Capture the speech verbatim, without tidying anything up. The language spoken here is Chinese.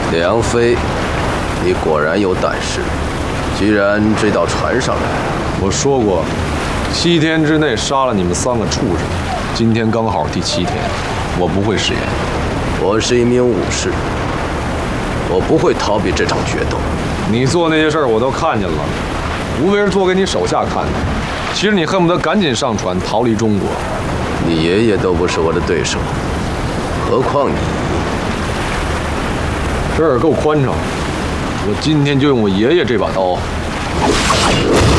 梁飞，你果然有胆识。既然追到船上来， 我说过，七天之内杀了你们三个畜生。今天刚好第七天，我不会食言。 我是一名武士，我不会逃避这场决斗。 你做那些事儿我都看见了，无非是做给你手下看的。其实你恨不得赶紧上船逃离中国。 你爷爷都不是我的对手，何况你？ 这儿够宽敞，我今天就用我爷爷这把刀。